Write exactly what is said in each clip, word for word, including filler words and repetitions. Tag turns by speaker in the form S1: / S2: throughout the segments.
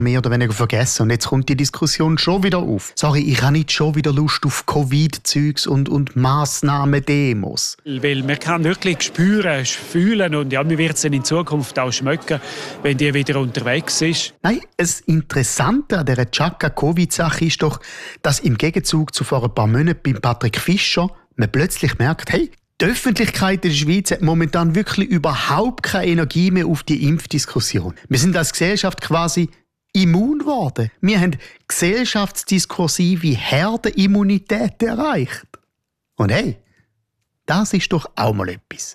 S1: mehr oder weniger vergessen. Und jetzt kommt die Diskussion schon wieder auf. Sorry, ich habe nicht schon wieder Lust auf Covid-Zeugs und, und Massnahmen-Demos.
S2: Weil man kann wirklich spüren, fühlen und ja, man wird es in Zukunft auch schmecken, wenn die wieder unterwegs ist.
S1: Nein, das Interessante an dieser Chaka-Covid-Sache ist doch, dass im Gegenzug zu vor ein paar Monaten bei Patrick Fischer man plötzlich merkt, hey, die Öffentlichkeit in der Schweiz hat momentan wirklich überhaupt keine Energie mehr auf die Impfdiskussion. Wir sind als Gesellschaft quasi immun geworden. Wir haben gesellschaftsdiskursive Herdenimmunität erreicht. Und hey, das ist doch auch mal etwas.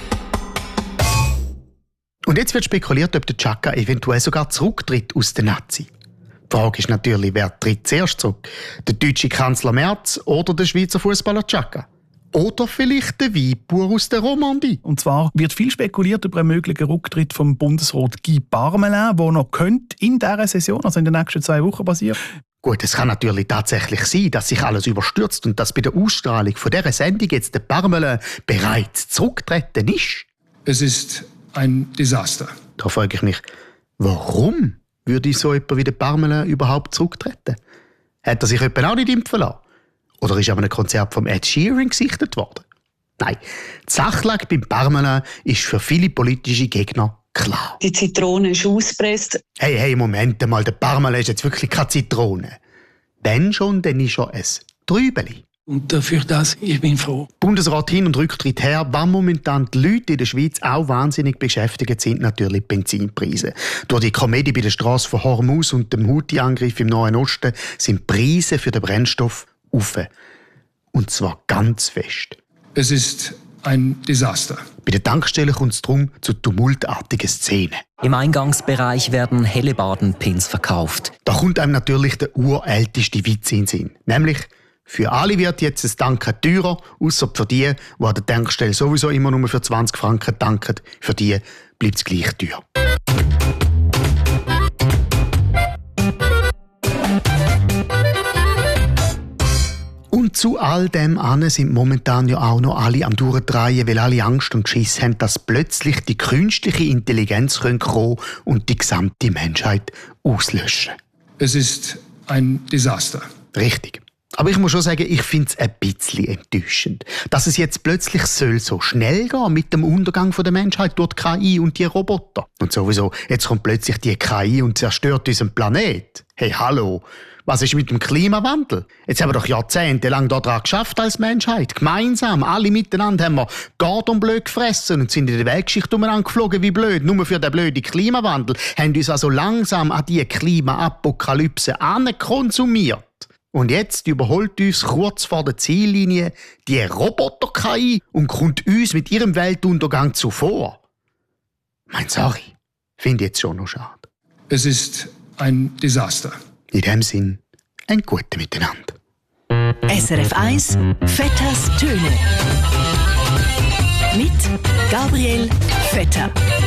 S1: Und jetzt wird spekuliert, ob der Chaka eventuell sogar zurücktritt aus der Nazi. Die Frage ist natürlich, wer tritt zuerst zurück? Der deutsche Kanzler Merz oder der Schweizer Fußballer Chaka? Oder vielleicht der Weinbauer aus der Romandie.
S3: Und zwar wird viel spekuliert über einen möglichen Rücktritt vom Bundesrat Guy Parmelin, der noch könnte in dieser Saison, also in den nächsten zwei Wochen, passieren.
S1: Gut, es kann natürlich tatsächlich sein, dass sich alles überstürzt und dass bei der Ausstrahlung von dieser Sendung jetzt der Parmelin bereits zurückgetreten ist.
S4: Es ist ein Desaster.
S1: Da frage ich mich, warum würde so jemand wie der Parmelin überhaupt zurücktreten? Hat er sich jemand auch nicht impfen lassen? Oder ist aber ein Konzert vom Ed Sheeran gesichtet worden? Nein, die Sachlage beim Parmelin ist für viele politische Gegner klar.
S5: Die Zitrone ist ausgepresst.
S1: Hey, hey, Moment mal, der Parmelin ist jetzt wirklich keine Zitrone. Wenn schon, dann ist er ein Trübeli.
S4: Und für das, ich bin froh.
S1: Bundesrat hin und Rücktritt her, was momentan die Leute in der Schweiz auch wahnsinnig beschäftigt, sind natürlich die Benzinpreise. Durch die Komödie bei der Straße von Hormuz und dem Houthi-Angriff im Nahen Osten sind die Preise für den Brennstoff auf. Und zwar ganz fest.
S4: Es ist ein Desaster.
S1: Bei den Tankstellen kommt es darum zu tumultartigen Szenen.
S6: Im Eingangsbereich werden Hellebaden-Pins verkauft.
S1: Da kommt einem natürlich der urälteste Witz in den Sinn. Nämlich, für alle wird jetzt das Tanken teurer, außer für die, die an der Tankstelle sowieso immer nur für zwanzig Franken tanken. Für die bleibt es gleich teuer. Und zu all dem an sind momentan ja auch noch alle am Durchdrehen, weil alle Angst und Schiss haben, dass plötzlich die künstliche Intelligenz kommen kann und die gesamte Menschheit auslöschen.
S4: Es ist ein Desaster.
S1: Richtig. Aber ich muss schon sagen, ich finde es ein bisschen enttäuschend, dass es jetzt plötzlich soll so schnell gehen mit dem Untergang der Menschheit durch die K I und die Roboter. Und sowieso, jetzt kommt plötzlich die K I und zerstört unseren Planet. Hey, hallo, was ist mit dem Klimawandel? Jetzt haben wir doch jahrzehntelang daran geschafft als Menschheit. Gemeinsam, alle miteinander haben wir Gardon blöd gefressen und sind in der Weltgeschichte umeinander geflogen wie blöd, nur für den blöden Klimawandel. Haben uns also langsam an diese Klimaapokalypse ankonsumiert. Und jetzt überholt uns kurz vor der Ziellinie die Roboter-K I und kommt uns mit ihrem Weltuntergang zuvor. Mein sorry, finde ich jetzt schon noch schade.
S4: Es ist ein Desaster.
S1: In dem Sinn, ein gutes Miteinander.
S7: S R F eins Vetters Töne mit Gabriel Vetter.